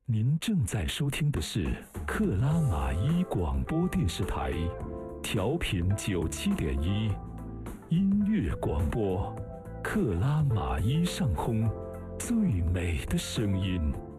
您正在收听的是克拉玛依广播电视台，调频97.1，音乐广播，克拉玛依上空，最美的声音。